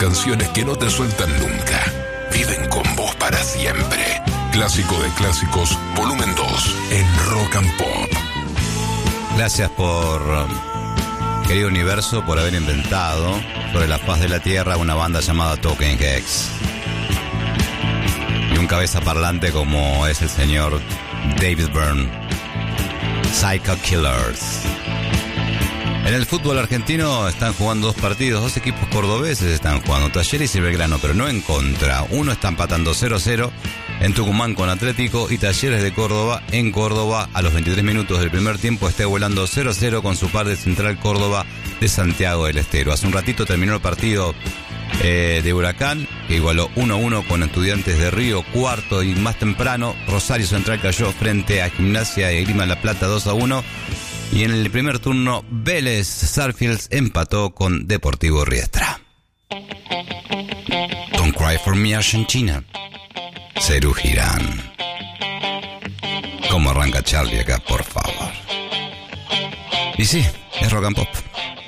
canciones que no te sueltan nunca. Viven con vos para siempre. Clásico de clásicos, volumen 2, en Rock and Pop. Gracias por, querido universo, por haber inventado sobre la faz de la Tierra una banda llamada Talking Heads. Y un cabeza parlante como es el señor David Byrne. Psycho Killers. En el fútbol argentino están jugando dos partidos, dos equipos cordobeses están jugando, Talleres y Belgrano, pero no en contra. Uno está empatando 0-0 en Tucumán con Atlético y Talleres de Córdoba en Córdoba a los 23 minutos del primer tiempo está igualando 0-0 con su par de Central Córdoba de Santiago del Estero. Hace un ratito terminó el partido de Huracán, que igualó 1-1 con Estudiantes de Río, cuarto, y más temprano Rosario Central cayó frente a Gimnasia y Grima La Plata 2-1. Y en el primer turno, Vélez Sarsfields empató con Deportivo Riestra. Don't Cry for Me Argentina. Serú Girán. ¿Cómo arranca Charlie acá, por favor? Y sí, es Rock and Pop.